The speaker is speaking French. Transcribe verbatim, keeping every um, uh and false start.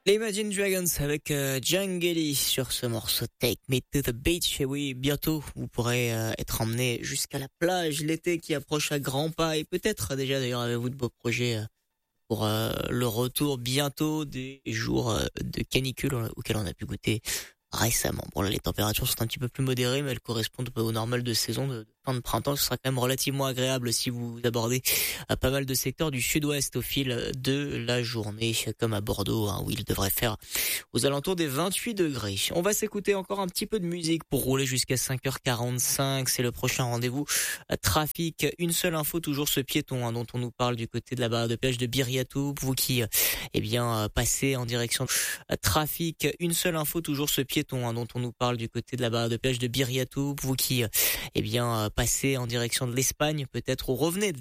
Les Imagine Dragons avec euh, Jangeli sur ce morceau Take Me to the Beach. Et oui, bientôt vous pourrez euh, être emmené jusqu'à la plage, l'été qui approche à grands pas, et peut-être déjà d'ailleurs avez-vous de beaux projets euh, pour euh, le retour bientôt des jours euh, de canicule euh, auxquels on a pu goûter récemment. Bon là, les températures sont un petit peu plus modérées, mais elles correspondent au normal de saison de, de fin de printemps. Ce sera quand même relativement agréable si vous abordez à pas mal de secteurs du sud-ouest au fil de la journée, comme à Bordeaux, hein, où il devrait faire aux alentours des vingt-huit degrés. On va s'écouter encore un petit peu de musique pour rouler jusqu'à cinq heures quarante-cinq. C'est le prochain rendez-vous. Trafic, une seule info, toujours ce piéton hein, dont on nous parle du côté de la barre de péage de Biriatou. Vous qui, eh bien, passez en direction Trafic, une seule info, toujours ce piéton Hein, dont on nous parle du côté de la barre de péage de Biriatou. Vous qui, eh bien, passez en direction de l'Espagne, peut-être, ou revenez de